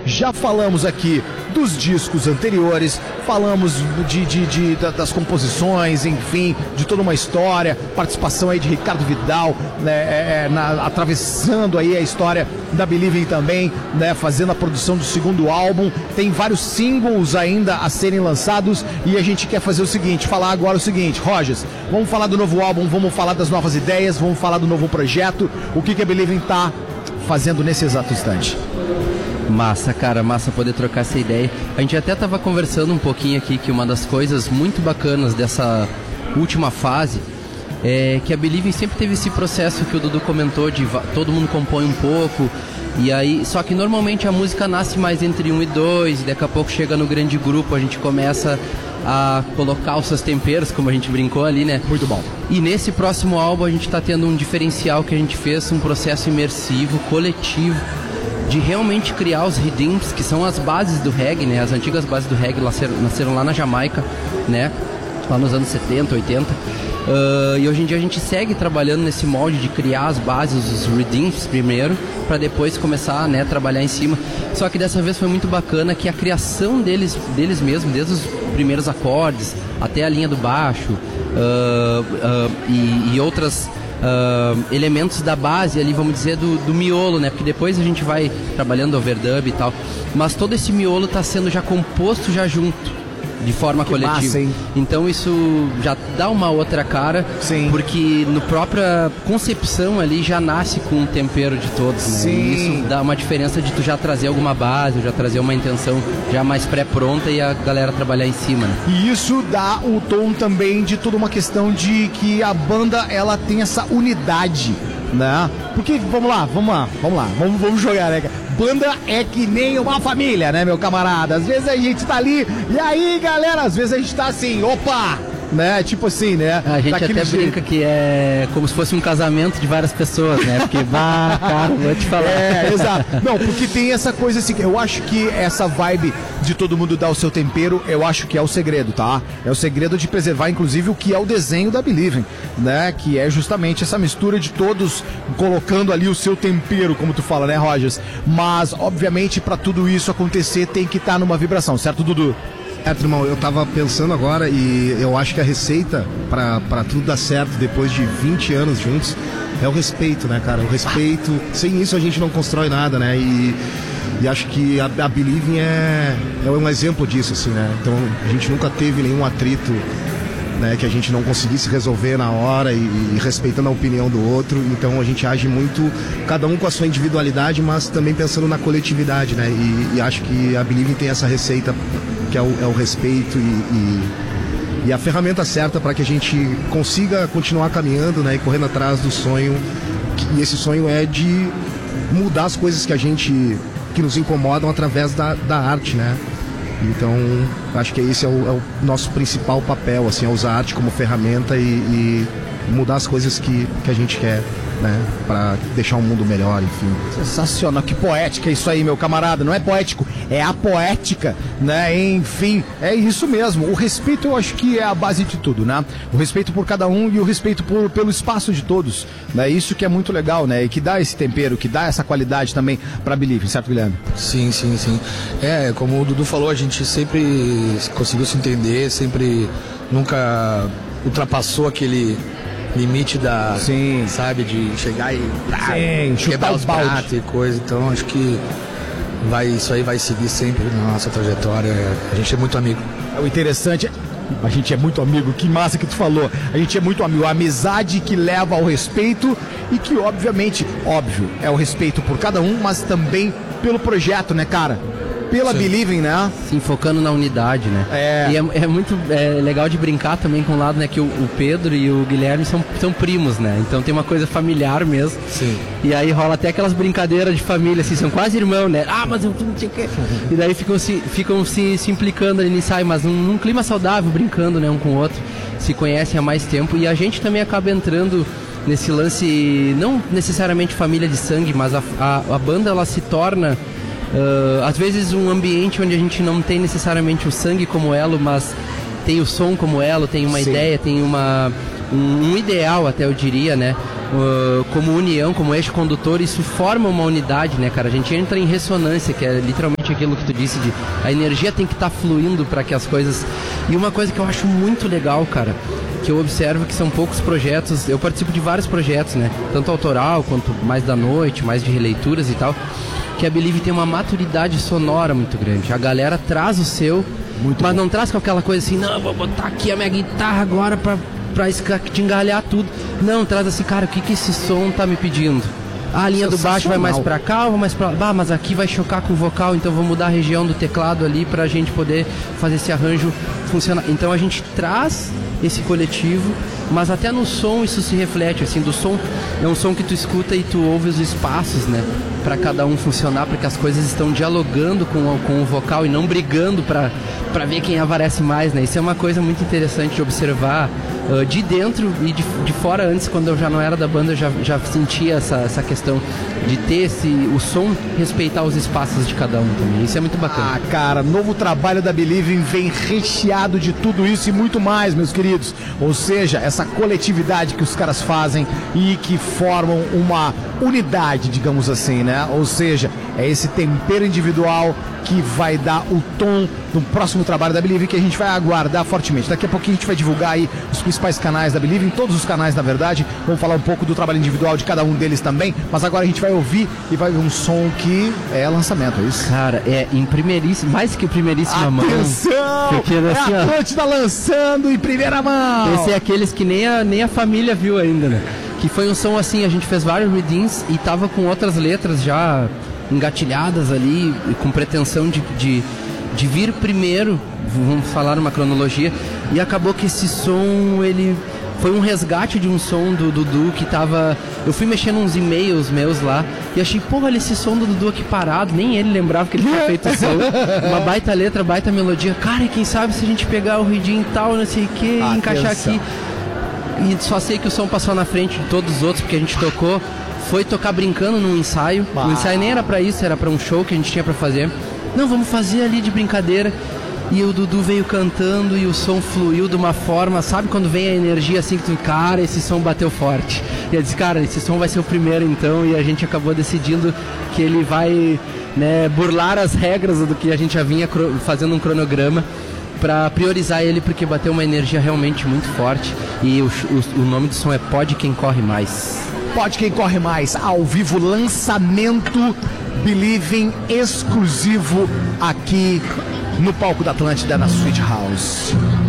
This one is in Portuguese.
Já falamos aqui dos discos anteriores, falamos das composições, enfim, de toda uma história, participação aí de Ricardo Vidal, né, atravessando aí a história da Believing também, né, fazendo a produção do segundo álbum. Tem vários singles ainda a serem lançados e a gente quer fazer o seguinte, falar agora o seguinte, Rogers, vamos falar do novo álbum, vamos falar das novas ideias, vamos falar do novo projeto, o que a Believing tá fazendo nesse exato instante. Massa, cara, massa poder trocar essa ideia. A gente até tava conversando um pouquinho aqui que uma das coisas muito bacanas dessa última fase é que a Believing sempre teve esse processo que o Dudu comentou de todo mundo compõe um pouco, e aí, só que normalmente a música nasce mais entre 1 e 2, e daqui a pouco chega no grande grupo, a gente começa a colocar os seus temperos, como a gente brincou ali, né? Muito bom. E nesse próximo álbum a gente tá tendo um diferencial que a gente fez, um processo imersivo, coletivo, de realmente criar os redeems, que são as bases do reggae, né? As antigas bases do reggae nasceram lá na Jamaica, né? Lá nos anos 70, 80. E hoje em dia a gente segue trabalhando nesse molde de criar as bases, os redeems primeiro, para depois começar, né, trabalhar em cima. Só que dessa vez foi muito bacana que a criação deles mesmos, desde os primeiros acordes até a linha do baixo e outras elementos da base ali, vamos dizer, do miolo, né? Porque depois a gente vai trabalhando overdub e tal, mas todo esse miolo está sendo já composto já junto, de forma coletiva. Massa, então isso já dá uma outra cara. Sim. Porque no própria concepção ali já nasce com um tempero de todos, né? Sim. E isso dá uma diferença de tu já trazer alguma base, já trazer uma intenção já mais pré-pronta e a galera trabalhar em cima, né? E isso dá o tom também de toda uma questão de que a banda, ela tem essa unidade, né? Porque, vamos jogar, né? Banda é que nem uma família, né, meu camarada? Às vezes a gente tá ali, e aí, galera, às vezes a gente tá assim, opa, né, tipo assim, né? A gente até brinca que é como se fosse um casamento de várias pessoas, né? Porque, cara, vou te falar. É, exato. Não, porque tem essa coisa assim, eu acho que essa vibe de todo mundo dar o seu tempero, eu acho que é o segredo, tá? É o segredo de preservar, inclusive, o que é o desenho da Believing, né? Que é justamente essa mistura de todos colocando ali o seu tempero, como tu fala, né, Rogers? Mas, obviamente, para tudo isso acontecer, tem que estar numa vibração, certo, Dudu? Irmão, eu tava pensando agora e eu acho que a receita pra tudo dar certo depois de 20 anos juntos é o respeito, né, cara? O respeito, sem isso a gente não constrói nada, né? E acho que a Believing é um exemplo disso, assim, né? Então a gente nunca teve nenhum atrito, né, que a gente não conseguisse resolver na hora e respeitando a opinião do outro. Então a gente age muito, cada um com a sua individualidade, mas também pensando na coletividade, né? E acho que a Believing tem essa receita que é o respeito e a ferramenta certa para que a gente consiga continuar caminhando, né, e correndo atrás do sonho. E esse sonho é de mudar as coisas que nos incomodam através da arte, né? Então, acho que esse é o nosso principal papel, assim, é usar a arte como ferramenta e mudar as coisas que a gente quer, né, para deixar um mundo melhor, enfim. Sensacional, que poética isso aí, meu camarada. Não é poético, é a poética, né? Enfim, é isso mesmo. O respeito, eu acho que é a base de tudo, né? O respeito por cada um e o respeito pelo espaço de todos, né? Isso que é muito legal, né? E que dá esse tempero, que dá essa qualidade também pra Believing, certo, Guilherme? Sim. É, como o Dudu falou, a gente sempre conseguiu se entender, sempre nunca ultrapassou aquele limite sabe, de chegar e quebrar os pratos e coisa. Então acho que isso aí vai seguir sempre na nossa trajetória. A gente é muito amigo. O interessante, a gente é muito amigo, que massa que tu falou. A gente é muito amigo, a amizade que leva ao respeito e que óbvio, é o respeito por cada um, mas também pelo projeto, né, cara? Pela Sim. Believing, né? Sim, focando na unidade, né? E é muito legal de brincar também com o lado, né? Que o Pedro e o Guilherme são primos, né? Então tem uma coisa familiar mesmo. Sim. E aí rola até aquelas brincadeiras de família, assim, são quase irmãos, né? Ah, mas eu não sei o quê. E daí ficam se implicando ali no ensaio, mas num clima saudável, brincando, né? Um com o outro. Se conhecem há mais tempo. E a gente também acaba entrando nesse lance, não necessariamente família de sangue, mas a banda, ela se torna... às vezes um ambiente onde a gente não tem necessariamente o sangue como elo, mas tem o som como elo, tem uma Sim. ideia, tem um ideal até, eu diria, né? como união, como eixo condutor, isso forma uma unidade, né, cara? A gente entra em ressonância, que é literalmente aquilo que tu disse, de a energia tem que estar fluindo para que as coisas... E uma coisa que eu acho muito legal, cara, que eu observo que são poucos projetos, eu participo de vários projetos, né? Tanto autoral, quanto mais da noite, mais de releituras e tal, que a Believe tem uma maturidade sonora muito grande. A galera traz o seu, mas não traz com aquela coisa assim, não, vou botar aqui a minha guitarra agora pra engalhar tudo. Não, traz assim, cara, o que esse som tá me pedindo? A linha do baixo vai mais pra cá ou vai mais pra lá? Mas aqui vai chocar com o vocal, então vou mudar a região do teclado ali pra gente poder fazer esse arranjo funcionar. Então a gente traz esse coletivo, mas até no som isso se reflete, assim, do som, é um som que tu escuta e tu ouve os espaços, né, para cada um funcionar, porque as coisas estão dialogando com o vocal e não brigando para ver quem aparece mais, né, isso é uma coisa muito interessante de observar de dentro e de fora. Antes, quando eu já não era da banda, eu já sentia essa questão de ter o som respeitar os espaços de cada um também, isso é muito bacana. Ah, cara, novo trabalho da Believe vem recheado de tudo isso e muito mais, meus queridos, ou seja, essa coletividade que os caras fazem e que formam uma unidade, digamos assim, né, ou seja, é esse tempero individual que vai dar o tom do próximo trabalho da Believe, que a gente vai aguardar fortemente. Daqui a pouquinho a gente vai divulgar aí os principais canais da Believe, em todos os canais, na verdade. Vamos falar um pouco do trabalho individual de cada um deles também, mas agora a gente vai ouvir e vai ver um som que é lançamento, é isso? Cara, é em primeiríssima, mais que primeiríssima mão. Porque, assim, é a Atlântida lançando em primeira mão. Esse é aqueles que nem a família viu ainda, né? Que foi um som assim, a gente fez vários readings e tava com outras letras já engatilhadas ali, com pretensão de vir primeiro, vamos falar uma cronologia, e acabou que esse som, ele foi um resgate de um som do Dudu que tava... Eu fui mexendo uns e-mails meus lá e achei, porra, olha esse som do Dudu aqui parado, nem ele lembrava que ele tinha feito o som. Uma baita letra, baita melodia. Cara, e quem sabe se a gente pegar o reading e tal, não sei o que, e encaixar aqui. E só sei que o som passou na frente de todos os outros, porque a gente tocou, foi tocar brincando num ensaio. O ensaio nem era pra isso, era pra um show que a gente tinha pra fazer. Não, vamos fazer ali de brincadeira. E o Dudu veio cantando e o som fluiu de uma forma, sabe quando vem a energia assim que tu, cara, esse som bateu forte. E eu disse, cara, esse som vai ser o primeiro então, e a gente acabou decidindo que ele vai, né, burlar as regras do que a gente já vinha fazendo um cronograma para priorizar ele, porque bateu uma energia realmente muito forte. E o nome do som é Pode Quem Corre Mais. Pode Quem Corre Mais, ao vivo, lançamento Believe exclusivo aqui no palco da Atlântida, na Sweet House.